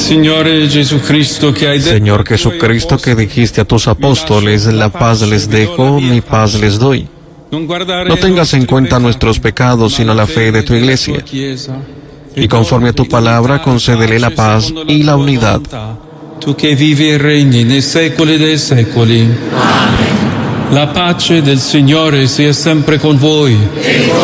Señor Jesucristo, que dijiste a tus apóstoles, la paz les dejo, mi paz les doy. No tengas en cuenta nuestros pecados, sino la fe de tu Iglesia. Y conforme a tu palabra, concédele la paz y la unidad. Tu che vivi e regni nei secoli dei secoli. Amen. La pace del Signore sia sempre con voi.